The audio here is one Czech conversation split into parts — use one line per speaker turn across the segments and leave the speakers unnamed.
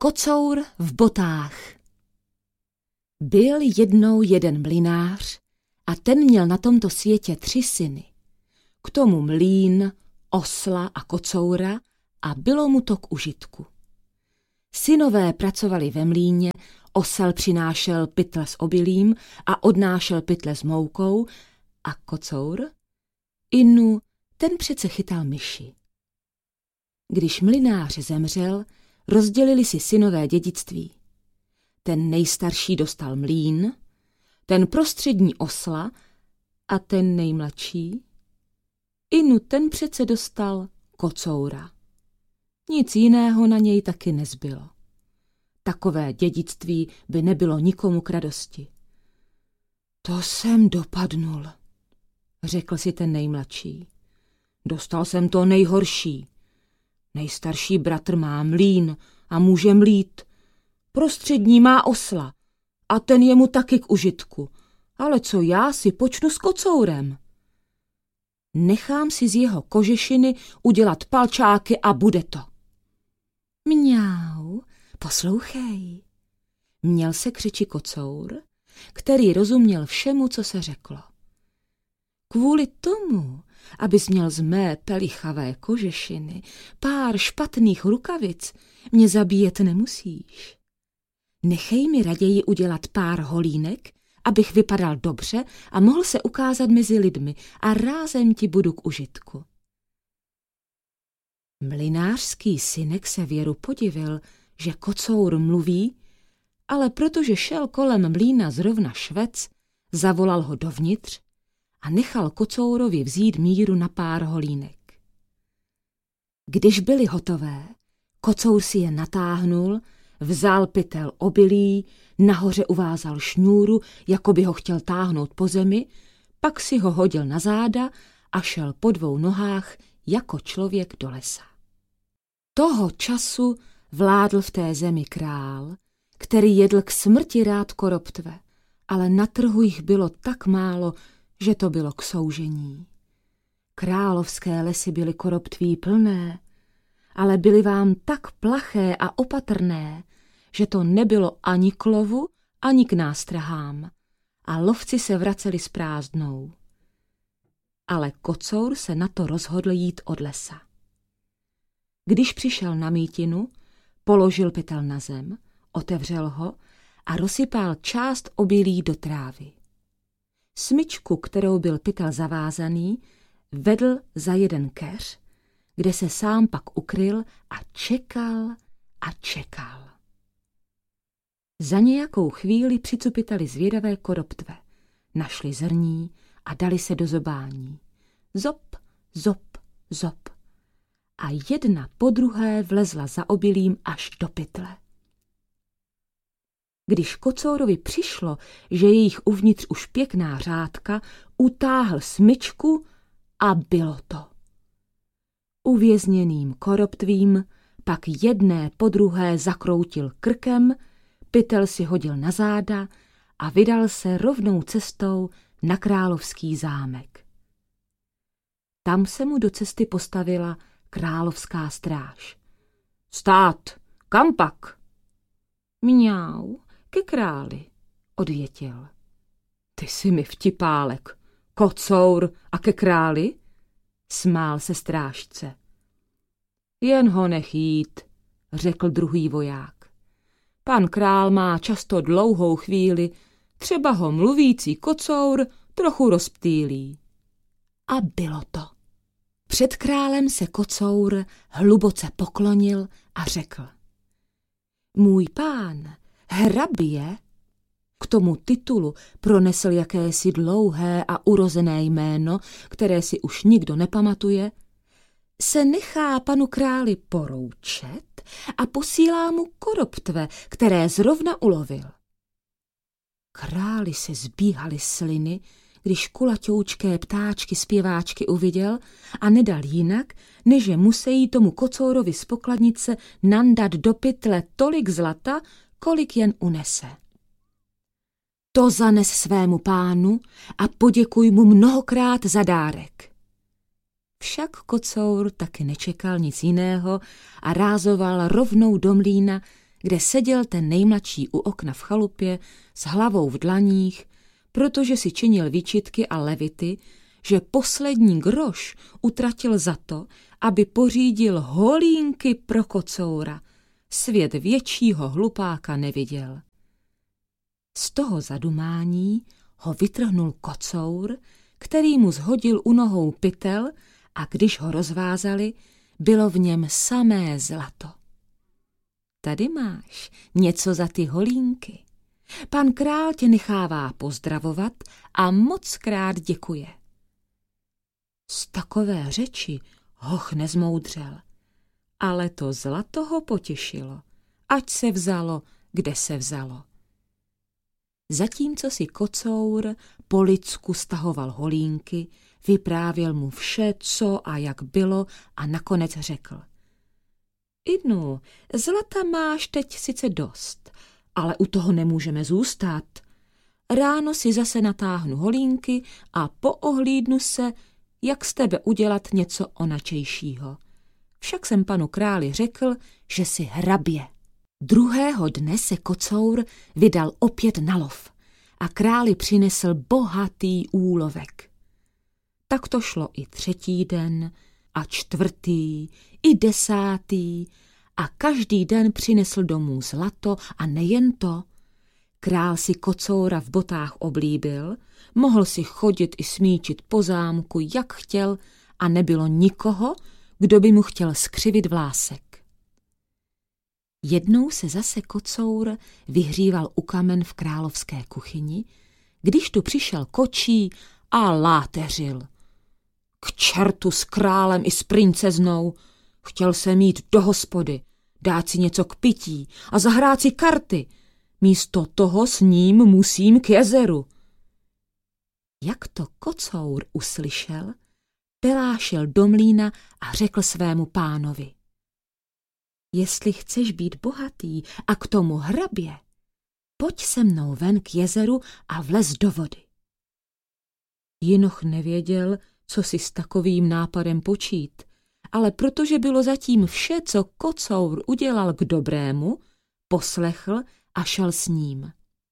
Kocour v botách. Byl jednou jeden mlynář a ten měl na tomto světě 3 syny. K tomu mlýn, osla a kocoura a bylo mu to k užitku. Synové pracovali ve mlýně, osel přinášel pytle s obilím a odnášel pytle s moukou a kocour, Inu, ten přece chytal myši. Když mlynář zemřel, rozdělili si synové dědictví. Ten nejstarší dostal mlýn, ten prostřední osla a ten nejmladší, Inu, ten přece dostal kocoura. Nic jiného na něj taky nezbylo. Takové dědictví by nebylo nikomu k radosti. To jsem dopadnul, řekl si ten nejmladší. Dostal jsem to nejhorší. Nejstarší bratr má mlýn a může mlít. Prostřední má osla a ten je mu taky k užitku. Ale co já si počnu s kocourem? Nechám si z jeho kožešiny udělat palčáky a bude to. Mňau, poslouchej. Měl se křiči kocour, který rozuměl všemu, co se řeklo. Kvůli tomu, abys měl z mé pelichavé kožešiny pár špatných rukavic, mě zabíjet nemusíš. Nechej mi raději udělat pár holínek, abych vypadal dobře a mohl se ukázat mezi lidmi a rázem ti budu k užitku. Mlynářský synek se Věru podivil, že kocour mluví, ale protože šel kolem mlýna zrovna švec, zavolal ho dovnitř a nechal kocourovi vzít míru na pár holínek. Když byly hotové, kocour si je natáhnul, vzal pytel obilí, nahoře uvázal šňůru, jako by ho chtěl táhnout po zemi, pak si ho hodil na záda a šel po 2 nohách jako člověk do lesa. Toho času vládl v té zemi král, který jedl k smrti rád koroptve, ale na trhu jich bylo tak málo, že to bylo k soužení. Královské lesy byly koroptví plné, ale byly vám tak plaché a opatrné, že to nebylo ani k lovu, ani k nástrahám a lovci se vraceli s prázdnou. Ale kocour se na to rozhodl jít od lesa. Když přišel na mýtinu, položil pytel na zem, otevřel ho a rozsypal část obilí do trávy. Smyčku, kterou byl pytel zavázaný, vedl za jeden keř, kde se sám pak ukryl a čekal a čekal. Za nějakou chvíli přicupitali zvědavé koroptve, našli zrní a dali se do zobání. Zop, zop, zop. A jedna po druhé vlezla za obilím až do pytle. Když kocourovi přišlo, že je jich uvnitř už pěkná řádka, utáhl smyčku a bylo to. Uvězněným koroptvím pak jedné po druhé zakroutil krkem, pytel si hodil na záda a vydal se rovnou cestou na královský zámek. Tam se mu do cesty postavila královská stráž. Stát, kam pak? Mňau, ke králi, odvětil. Ty jsi mi vtipálek, kocour a ke králi? Smál se strážce. Jen ho nech jít, řekl druhý voják. Pan král má často dlouhou chvíli, třeba ho mluvící kocour trochu rozptýlí. A bylo to. Před králem se kocour hluboce poklonil a řekl. Můj pán, hrabě, k tomu titulu pronesl jakési dlouhé a urozené jméno, které si už nikdo nepamatuje, se nechá panu králi poroučet a posílá mu koroptve, které zrovna ulovil. Králi se zbíhaly sliny, když kulatoučké ptáčky zpěváčky uviděl a nedal jinak, než že musí tomu kocourovi z pokladnice nandat do pytle tolik zlata, kolik jen unese. To zanes svému pánu a poděkuj mu mnohokrát za dárek. Však kocour taky nečekal nic jiného a rázoval rovnou do mlýna, kde seděl ten nejmladší u okna v chalupě s hlavou v dlaních, protože si činil výčitky a levity, že poslední groš utratil za to, aby pořídil holínky pro kocoura. Svět většího hlupáka neviděl. Z toho zadumání ho vytrhnul kocour, který mu zhodil u nohou pytel, a když ho rozvázali, bylo v něm samé zlato. Tady máš něco za ty holínky. Pan král tě nechává pozdravovat a mockrát děkuje. Z takové řeči hoch nezmoudřel, ale to zlato ho potěšilo, ať se vzalo, kde se vzalo. Zatímco si kocour po lidsku stahoval holínky, vyprávěl mu vše, co a jak bylo, a nakonec řekl: Idnu, zlata máš teď sice dost, ale u toho nemůžeme zůstat. Ráno si zase natáhnu holínky a poohlídnu se, jak z tebe udělat něco onačejšího. Však jsem panu králi řekl, že si hrabě. Druhého dne se kocour vydal opět na lov a králi přinesl bohatý úlovek. Tak to šlo i 3. den a 4. i 10. a každý den přinesl domů zlato, a nejen to. Král si kocoura v botách oblíbil, mohl si chodit i smíčit po zámku, jak chtěl, a nebylo nikoho, kdo by mu chtěl skřivit vlásek. Jednou se zase kocour vyhříval u kamen v královské kuchyni, když tu přišel kočí a láteřil. K čertu s králem i s princeznou, chtěl jsem jít do hospody, dát si něco k pití a zahrát si karty. Místo toho s ním musím k jezeru. Jak to kocour uslyšel, pelášil do mlýna a řekl svému pánovi: Jestli chceš být bohatý a k tomu hrabě, pojď se mnou ven k jezeru a vlez do vody. Jinoch nevěděl, co si s takovým nápadem počít, ale protože bylo zatím vše, co kocour udělal k dobrému, poslechl a šel s ním.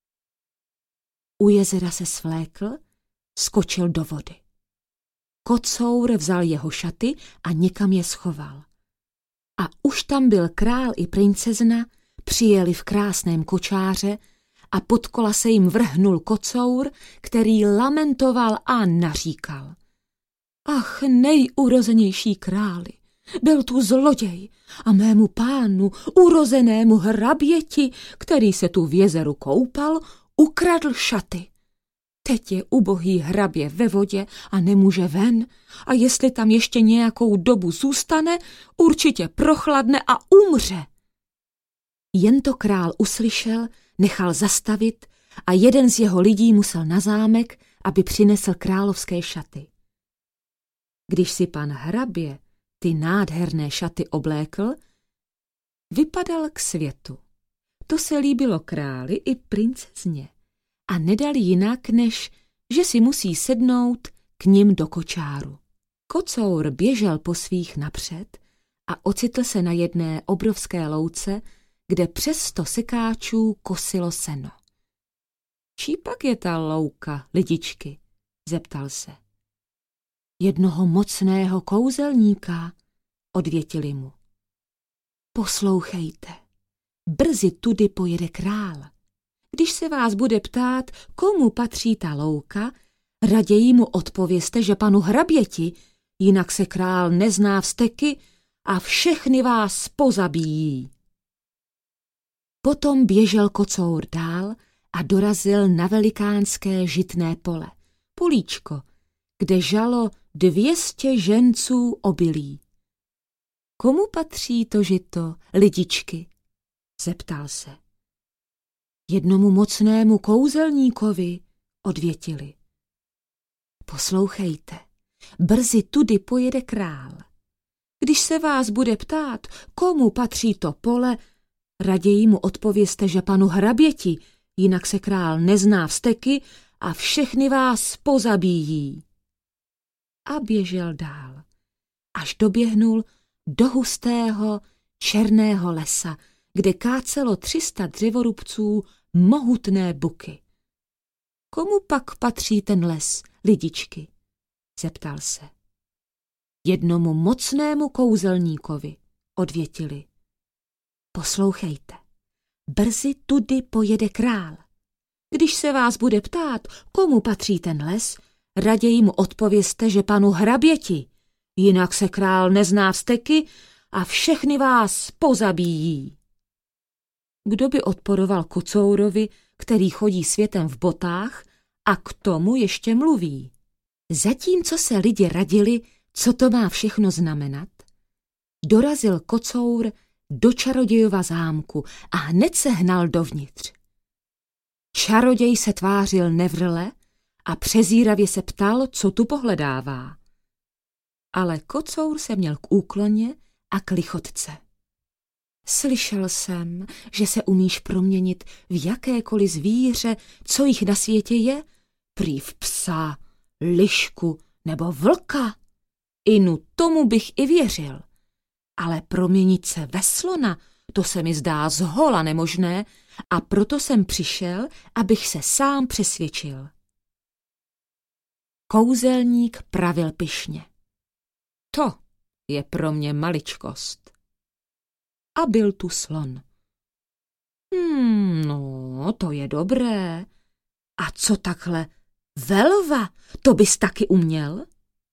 U jezera se svlékl, skočil do vody. Kocour vzal jeho šaty a někam je schoval. A už tam byl král i princezna, přijeli v krásném kočáře a pod kola se jim vrhnul kocour, který lamentoval a naříkal: Ach, nejurozenější králi, byl tu zloděj a mému pánu, urozenému hraběti, který se tu v jezeru koupal, ukradl šaty. Teď je ubohý hrabě ve vodě a nemůže ven, a jestli tam ještě nějakou dobu zůstane, určitě prochladne a umře. Jen to král uslyšel, nechal zastavit a jeden z jeho lidí musel na zámek, aby přinesl královské šaty. Když si pan hrabě ty nádherné šaty oblékl, vypadal k světu. To se líbilo králi i princezně a nedali jinak, než že si musí sednout k nim do kočáru. Kocour běžel po svých napřed a ocitl se na jedné obrovské louce, kde přes 100 sekáčů kosilo seno. Čí pak je ta louka, lidičky? Zeptal se. Jednoho mocného kouzelníka, odvětili mu. Poslouchejte, brzy tudy pojede král. Když se vás bude ptát, komu patří ta louka, raději mu odpovězte, že panu hraběti, jinak se král nezná vzteky a všechny vás pozabíjí. Potom běžel kocour dál a dorazil na velikánské žitné pole, políčko, kde žalo 200 ženců obilí. Komu patří to žito, lidičky? Zeptal se. Jednomu mocnému kouzelníkovi, odvětili. Poslouchejte, brzy tudy pojede král. Když se vás bude ptát, komu patří to pole, raději mu odpovězte, že panu hraběti, jinak se král nezná vzteky a všechny vás pozabíjí. A běžel dál, až doběhnul do hustého černého lesa, kde kácelo 300 dřevorubců mohutné buky. Komu pak patří ten les, lidičky? Zeptal se. Jednomu mocnému kouzelníkovi, odvětili. Poslouchejte, brzy tudy pojede král. Když se vás bude ptát, komu patří ten les, raději mu odpovězte, že panu hraběti, jinak se král nezná vzteky a všechny vás pozabíjí. Kdo by odporoval kocourovi, který chodí světem v botách a k tomu ještě mluví? Zatímco se lidi radili, co to má všechno znamenat, dorazil kocour do čarodějova zámku a hned se hnal dovnitř. Čaroděj se tvářil nevrle a přezíravě se ptal, co tu pohledává. Ale kocour se měl k úkloně a k lichotce. Slyšel jsem, že se umíš proměnit v jakékoliv zvíře, co jich na světě je, prý v psa, lišku nebo vlka. Inu tomu bych i věřil. Ale proměnit se ve slona, to se mi zdá zhola nemožné a proto jsem přišel, abych se sám přesvědčil. Kouzelník pravil pyšně. To je pro mě maličkost. A byl tu slon. No, to je dobré. A co takhle? Velva, to bys taky uměl?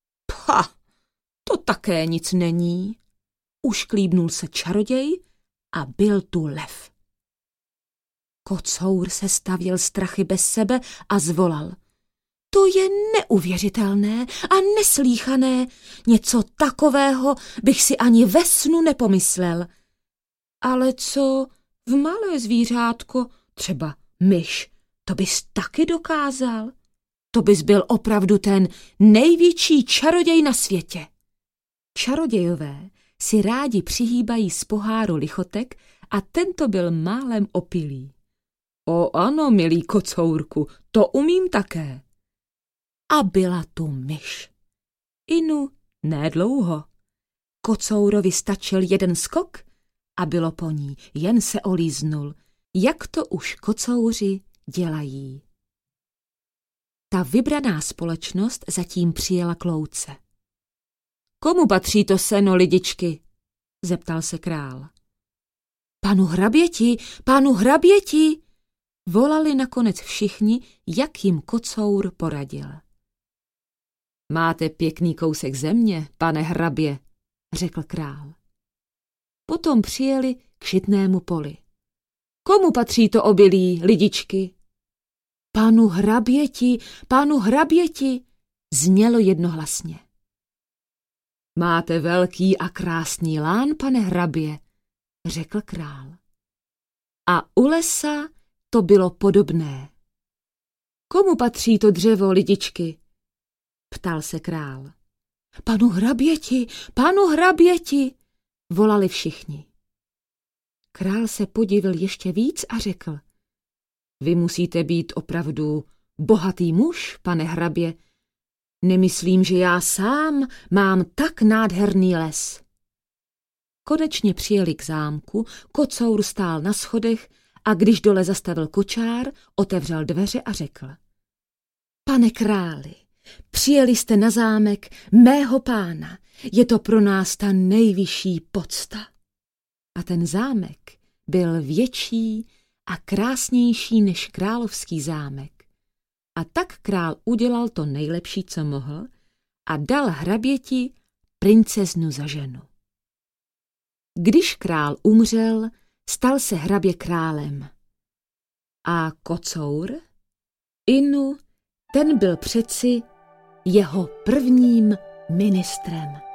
To také nic není. Ušklíbnul se čaroděj a byl tu lev. Kocour se stavěl strachy bez sebe a zvolal. To je neuvěřitelné a neslýchané. Něco takového bych si ani ve snu nepomyslel. Ale co v malé zvířátko, třeba myš, to bys taky dokázal? To bys byl opravdu ten největší čaroděj na světě. Čarodějové si rádi přihýbají z poháru lichotek a tento byl málem opilý. O ano, milý kocourku, to umím také. A byla tu myš. Inu nedlouho. Kocourovi stačil jeden skok a bylo po ní, jen se olíznul, jak to už kocouři dělají. Ta vybraná společnost zatím přijela k louce. Komu patří to seno, lidičky? Zeptal se král. Panu hraběti, volali nakonec všichni, jak jim kocour poradil. Máte pěkný kousek země, pane hrabě, řekl král. Potom přijeli k žitnému poli. Komu patří to obilí, lidičky? Panu hraběti, znělo jednohlasně. Máte velký a krásný lán, pane hrabě, řekl král. A u lesa to bylo podobné. Komu patří to dřevo, lidičky? Ptal se král. Panu hraběti, volali všichni. Král se podivil ještě víc a řekl. Vy musíte být opravdu bohatý muž, pane hrabě. Nemyslím, že já sám mám tak nádherný les. Konečně přijeli k zámku, kocour stál na schodech a když dole zastavil kočár, otevřel dveře a řekl. Pane králi, přijeli jste na zámek mého pána, je to pro nás ta nejvyšší pocta. A ten zámek byl větší a krásnější než královský zámek. A tak král udělal to nejlepší, co mohl, a dal hraběti princeznu za ženu. Když král umřel, stal se hrabě králem. A kocour, Inu, ten byl přeci jeho prvním ministrem.